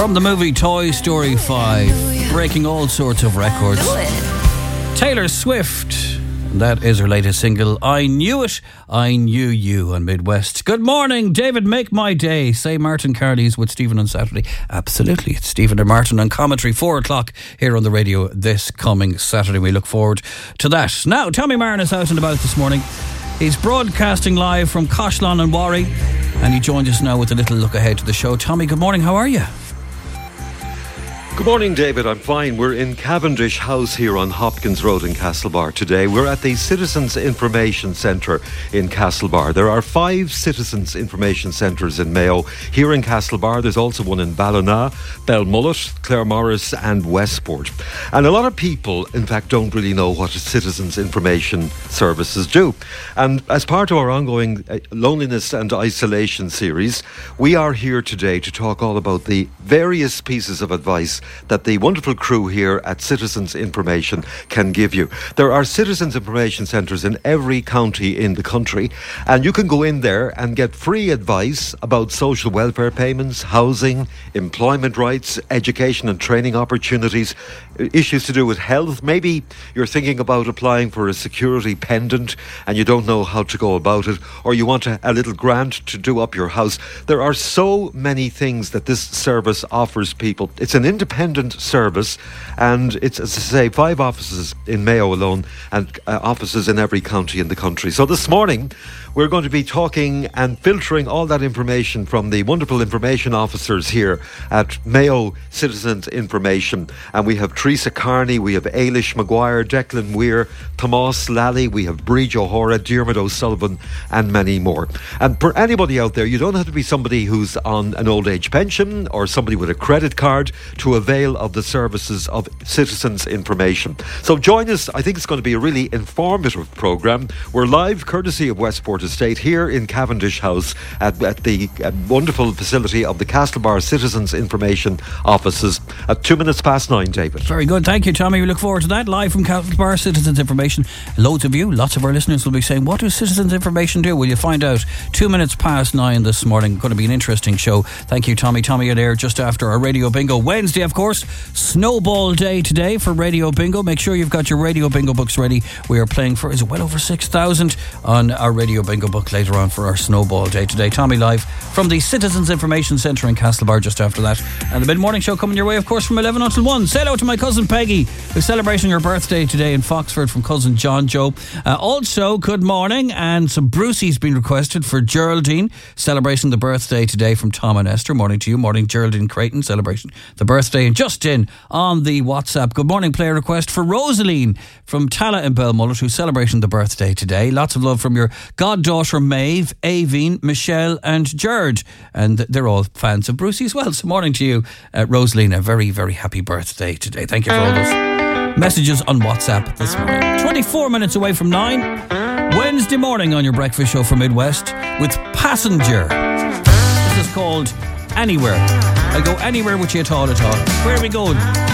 From the movie Toy Story 5, breaking all sorts of records. Taylor Swift. That is her latest single, I Knew It, I Knew You on Midwest. Good morning, David, make my day. Say Martin Carney's with Stephen on Saturday. Absolutely, it's Stephen and Martin on commentary, 4 o'clock here on the radio this coming Saturday. We look forward to that. Now, Tommy Martin is out and about this morning. He's broadcasting live from Coshlan and Warry, and he joins us now with a little look ahead to the show. Tommy, good morning, how are you? Good morning, David. I'm fine. We're in Cavendish House here on Hopkins Road in Castlebar today. We're at the Citizens Information Centre in Castlebar. There are 5 Citizens Information Centres in Mayo. Here in Castlebar, there's also one in Ballina, Belmullet, Claremorris and Westport. And a lot of people, in fact, don't really know what Citizens Information Services do. And as part of our ongoing Loneliness and Isolation series, we are here today to talk all about the various pieces of advice that the wonderful crew here at Citizens Information can give you. There are Citizens Information Centres in every county in the country, and you can go in there and get free advice about social welfare payments, housing, employment rights, education and training opportunities, issues to do with health. Maybe you're thinking about applying for a security pendant and you don't know how to go about it, or you want a little grant to do up your house. There are so many things that this service offers people. It's an independent service, and it's, as I say, 5 offices in Mayo alone, and offices in every county in the country. So this morning we're going to be talking and filtering all that information from the wonderful information officers here at Mayo Citizens Information. And we have Teresa Carney, we have Ailish Maguire, Declan Weir, Tomas Lally, we have Bridge O'Hora, Diarmid O'Sullivan and many more. And for anybody out there, you don't have to be somebody who's on an old age pension or somebody with a credit card to avail of the services of Citizens Information. So join us. I think it's going to be a really informative programme. We're live courtesy of Westport Estate here in Cavendish House at the wonderful facility of the Castlebar Citizens Information offices at 9:02, David. Very good, thank you, Tommy. We look forward to that. Live from Castlebar Citizens Information. Loads of you, lots of our listeners will be saying, what does Citizens Information do? Well, you find out 9:02 this morning. Going to be an interesting show. Thank you, Tommy. Tommy, you're there just after our Radio Bingo Wednesday, of course. Snowball Day today for Radio Bingo. Make sure you've got your Radio Bingo books ready. We are playing for, is it well over 6,000 on our Radio Bingo book later on for our Snowball Day today. Tommy live from the Citizens Information Centre in Castlebar just after that. And the mid-morning show coming your way, of course, from 11 until 1. Say hello to my cousin Peggy, who's celebrating her birthday today in Foxford, from cousin John Joe. Also, good morning, and some Brucey's been requested for Geraldine, celebrating the birthday today from Tom and Esther. Morning to you. Morning, Geraldine Creighton, celebrating the birthday. And just in on the WhatsApp, good morning player request for Rosaline from Tala in Belmullet, who's celebrating the birthday today. Lots of love from your goddaughter Maeve, Aveen, Michelle and Gerd, and they're all fans of Brucey as well. So morning to you, Rosaline, a very, very happy birthday today. Thank you for all those messages on WhatsApp this morning. 24 minutes away from 9, Wednesday morning on your breakfast show for Midwest with Passenger. This is called Anywhere. I'll go anywhere with you at all. Where are we going?